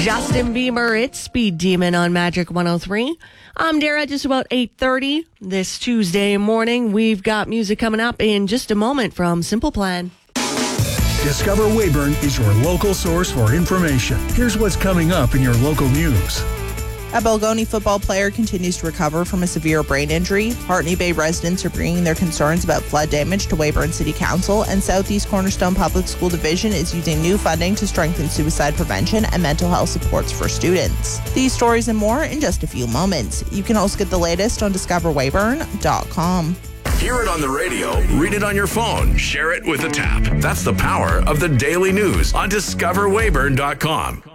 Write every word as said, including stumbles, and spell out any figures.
Justin Bieber, it's Speed Demon on Magic one oh three. I'm Dara, just about eight thirty this Tuesday morning. We've got music coming up in just a moment from Simple Plan. Discover Weyburn is your local source for information. Here's what's coming up in your local news. A Balgoni football player continues to recover from a severe brain injury. Hartney Bay residents are bringing their concerns about flood damage to Weyburn City Council, and Southeast Cornerstone Public School Division is using new funding to strengthen suicide prevention and mental health supports for students. These stories and more in just a few moments. You can also get the latest on discover weyburn dot com. Hear it on the radio, read it on your phone, share it with a tap. That's the power of the daily news on discover weyburn dot com.